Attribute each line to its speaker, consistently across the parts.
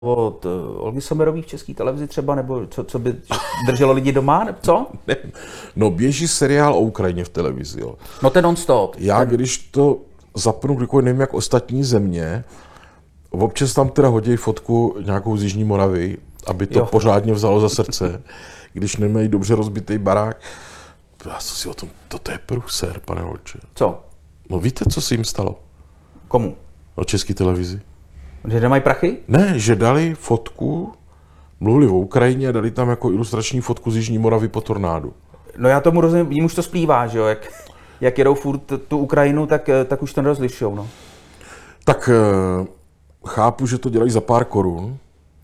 Speaker 1: od Olgy Sommerové v České televizi třeba, nebo co by drželo lidi doma, nebo co?
Speaker 2: No běží seriál o Ukrajině v televizi, jo.
Speaker 1: No ten non-stop.
Speaker 2: Já když to zapnu, kdykoliv nevím, jak ostatní země, občas tam teda hodí fotku nějakou z Jižní Moravy, aby to pořádně vzalo za srdce, když nemají dobře rozbitý barák. Já co si o tom, toto je průser, pane Holče.
Speaker 1: Co?
Speaker 2: No víte, co se jim stalo?
Speaker 1: Komu?
Speaker 2: O České televizi.
Speaker 1: Že nemají prachy?
Speaker 2: Ne, že dali fotku, mluvili o Ukrajině a dali tam jako ilustrační fotku z Jižní Moravy po tornádu.
Speaker 1: No já tomu rozumím, jim už to splývá, že jo, jak jedou furt tu Ukrajinu, tak už to nerozlišujou, no.
Speaker 2: Tak chápu, že to dělají za pár korun.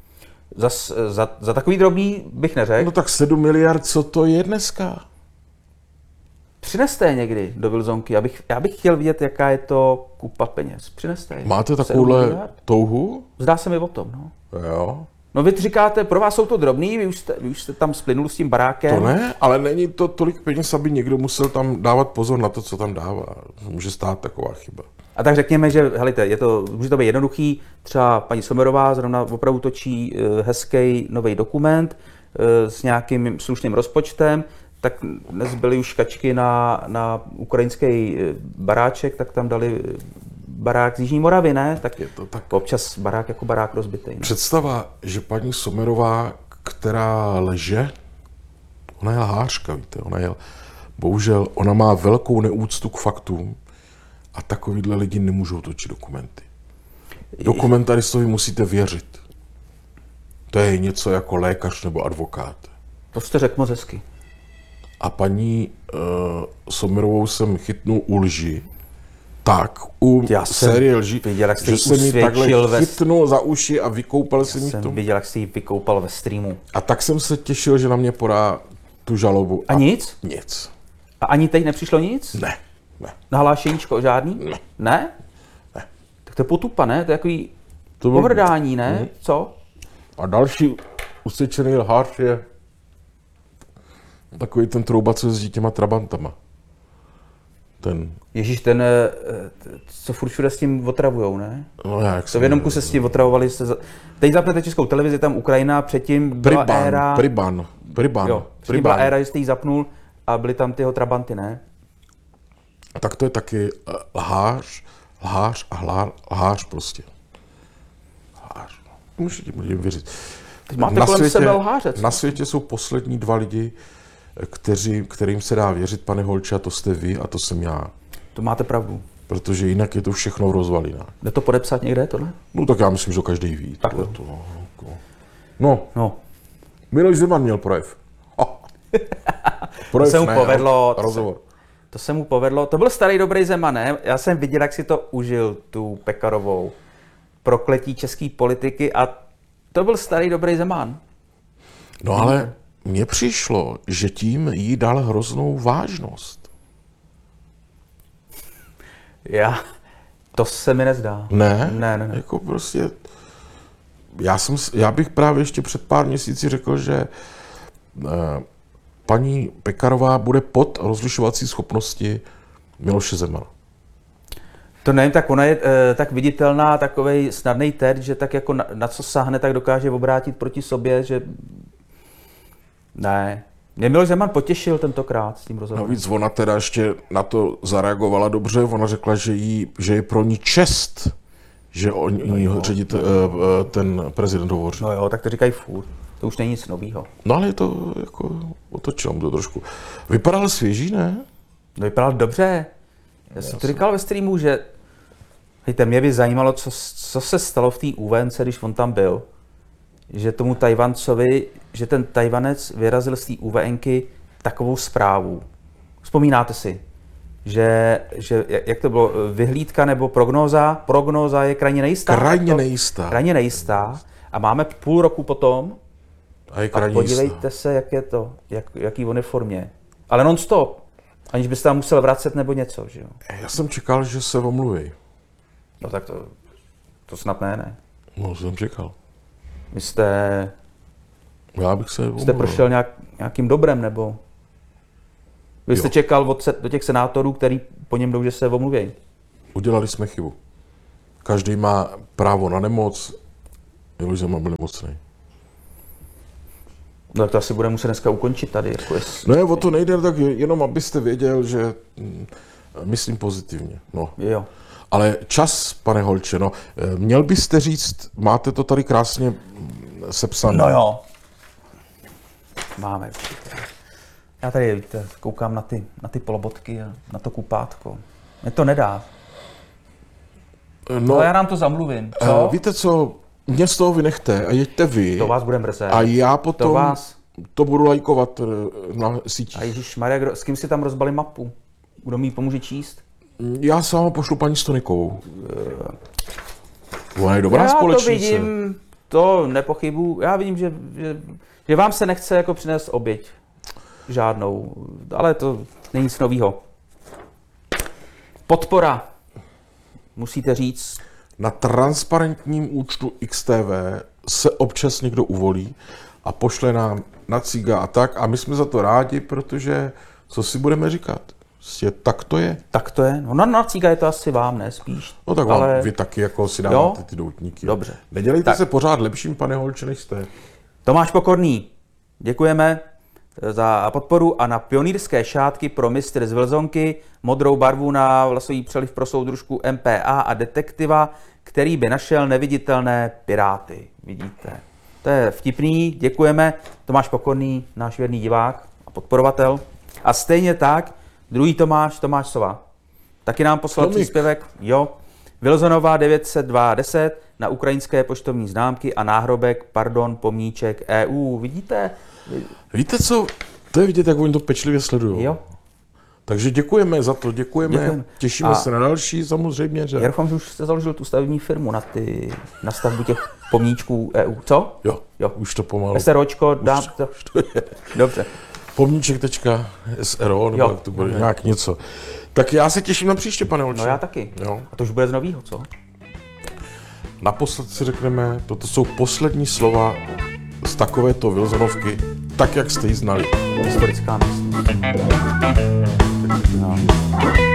Speaker 1: Za takový drobný bych neřekl.
Speaker 2: No tak 7 miliard, co to je dneska?
Speaker 1: Přineste je někdy do Wilsonky, já bych chtěl vidět, jaká je to kupa peněz. Přineste je.
Speaker 2: Máte takovouhle touhu?
Speaker 1: Zdá se mi o tom, no.
Speaker 2: Jo.
Speaker 1: No vy říkáte, pro vás jsou to drobný, vy už jste tam splynul s tím barákem.
Speaker 2: To ne, ale není to tolik peněz, aby někdo musel tam dávat pozor na to, co tam dává. Může stát taková chyba.
Speaker 1: A tak řekněme, že helejte, může to být jednoduchý, třeba paní Sommerová zrovna opravdu točí hezký nový dokument s nějakým slušným rozpočtem, tak dnes byly už škačky na ukrajinský baráček, tak tam dali barák z Jižní Moravy, ne? Tak
Speaker 2: je to tak.
Speaker 1: Občas barák jako barák rozbitý. Ne?
Speaker 2: Představa, že paní Sommerová, která leže, ona je lhářka, víte, bohužel, ona má velkou neúctu k faktům a takovýhle lidi nemůžou točit dokumenty. Dokumentaristovi musíte věřit. To je něco jako lékař nebo advokát.
Speaker 1: To jste řekl moc hezky.
Speaker 2: A paní Sommerovou jsem chytnul u lži, tak u série lži,
Speaker 1: viděl,
Speaker 2: že jsem ji takhle chytnul za uši a vykoupal jsem ji v tom.
Speaker 1: Jsem viděl, jak jsi ji vykoupal ve streamu.
Speaker 2: A tak jsem se těšil, že na mě podá tu žalobu.
Speaker 1: A nic?
Speaker 2: Nic.
Speaker 1: A ani teď nepřišlo nic?
Speaker 2: Ne.
Speaker 1: Nahlášeníčko žádný?
Speaker 2: Ne.
Speaker 1: Ne? Tak to je potupa, ne? To je takový pohrdání, ne? Co?
Speaker 2: A další usvědčený lhář je takový ten trouba, co jezdí těma trabantama.
Speaker 1: Ježíš, co furt všude s tím otravujou, ne?
Speaker 2: No jak
Speaker 1: to v jenomku se s tím otravovali. Teď zapnete Českou televizi, tam Ukrajina, předtím byla éra...
Speaker 2: Priban.
Speaker 1: Jo, předtím byla éra, že jste ji zapnul a byly tam tyho trabanty, ne?
Speaker 2: A tak to je taky lhář prostě. Lhář. Můžete mi věřit.
Speaker 1: Teď máte kolem sebe lháře.
Speaker 2: Na světě jsou poslední 2 lidi, kterým se dá věřit, pane Holče, a to jste vy a to jsem já.
Speaker 1: To máte pravdu.
Speaker 2: Protože jinak je to všechno v rozvalinách.
Speaker 1: Jde to podepsat někde, tohle?
Speaker 2: No tak já myslím, že to každý ví.
Speaker 1: Tak
Speaker 2: No. Miloš Zeman měl projev.
Speaker 1: To se mu povedlo.
Speaker 2: Rozhovor.
Speaker 1: To se mu povedlo. To byl starý dobrý Zeman, ne? Já jsem viděl, jak si to užil, tu Pekarovou. Prokletí české politiky a to byl starý dobrý Zeman.
Speaker 2: No ale mně přišlo, že tím jí dal hroznou vážnost.
Speaker 1: To se mi nezdá.
Speaker 2: Ne. Jako prostě, já bych právě ještě před pár měsíci řekl, že paní Pekarová bude pod rozlišovací schopnosti Miloše Zemana.
Speaker 1: To nevím, tak ona je tak viditelná, takovej snadnej terč, že tak jako na co sáhne, tak dokáže obrátit proti sobě, že... Ne. Mě Miloš Zeman potěšil tentokrát s tím rozhovorem.
Speaker 2: Navíc ona teda ještě na to zareagovala dobře, ona řekla, že je pro ní čest, že o ní ten prezident hovoří.
Speaker 1: No jo, tak to říkají furt. To už není nic novýho.
Speaker 2: No ale je to jako, otočilo to trošku. Vypadal svěží, ne?
Speaker 1: No vypadal dobře. Já jsem to říkal ve streamu, že hejte, mě by zajímalo, co se stalo v té UVNce, když on tam byl. Že tomu Tajvancovi, že ten Tajvanec vyrazil z té UVNky takovou zprávu. Vzpomínáte si, že jak to bylo, vyhlídka nebo prognóza? Prognóza je krajně nejistá. Krajně nejistá. A máme půl roku potom. A podívejte se, jak je to, jaký on je formě. Ale non-stop. Aniž byste tam musel vracet nebo něco, že jo?
Speaker 2: Já jsem čekal, že se omluví.
Speaker 1: No tak to snad ne.
Speaker 2: No, jsem čekal.
Speaker 1: Vy jste
Speaker 2: jste
Speaker 1: prošel nějakým dobrem, nebo? Vy jste čekal do těch senátorů, který po něm jdou, že se omluví.
Speaker 2: Udělali jsme chybu. Každý má právo na nemoc, Miloš Zeman byl nemocný.
Speaker 1: No tak to asi bude muset dneska ukončit tady. Jako
Speaker 2: No o to nejde, tak jenom abyste věděl, že myslím pozitivně. No.
Speaker 1: Jo.
Speaker 2: Ale čas, pane Holče, no, měl byste říct, máte to tady krásně sepsané.
Speaker 1: No jo. Máme určitě. Já tady, víte, koukám na ty polobotky a na to kupátko. Mě to nedá. No, já nám to zamluvím. Co?
Speaker 2: Víte co, mě z toho vynechte a jeďte vy.
Speaker 1: To vás bude mrzet.
Speaker 2: A já potom to budu lajkovat na sítích.
Speaker 1: A ježišmarja, s kým si tam rozbalí mapu? Kdo mi pomůže číst?
Speaker 2: Já s váma pošlu paní Stonikovou. Ona je dobrá
Speaker 1: já
Speaker 2: společnice.
Speaker 1: Já to vidím, to nepochybuju. Já vidím, že vám se nechce jako přinést oběť. Žádnou. Ale to není nic novýho. Podpora. Musíte říct.
Speaker 2: Na transparentním účtu XTV se občas někdo uvolí a pošle nám na cíga a tak. A my jsme za to rádi, protože co si budeme říkat? Tak to je.
Speaker 1: Tak to je. No na cíga je to asi vám, ne spíš.
Speaker 2: No tak ale... vám, vy taky jako si dáváte ty doutníky.
Speaker 1: Dobře.
Speaker 2: Nedělejte se pořád lepším, pane Holče, než jste.
Speaker 1: Tomáš Pokorný, děkujeme za podporu a na pionýrské šátky pro mistry z Vlzonky, modrou barvu na vlasový přeliv pro soudružku MPA a detektiva, který by našel neviditelné piráty. Vidíte. To je vtipný, děkujeme. Tomáš Pokorný, náš věrný divák a podporovatel. A stejně tak, druhý Tomáš Sova. Taky nám poslal příspěvek. Jo. Vilzonová 90210 na ukrajinské poštovní známky a náhrobek, pomníček EU. Vidíte?
Speaker 2: Víte co? To je vidět, jak oni to pečlivě sledují.
Speaker 1: Jo.
Speaker 2: Takže děkujeme za to, děkujeme. Těšíme se na další samozřejmě. Že...
Speaker 1: Já doufám, že už jste založil tu stavební firmu na stavbu těch pomníčků EU. Co?
Speaker 2: Jo. Už to pomalu.
Speaker 1: SROčko, dám to. Dobře.
Speaker 2: Pomníček.sro, nebo jak to bude, nějak něco. Tak já se těším na příště, pane Holče.
Speaker 1: No já taky.
Speaker 2: Jo.
Speaker 1: A to už bude z novýho, co?
Speaker 2: Naposled si řekneme, toto jsou poslední slova z takovéto Vilzonovky, tak jak jste ji znali.
Speaker 1: Historická místnost. No.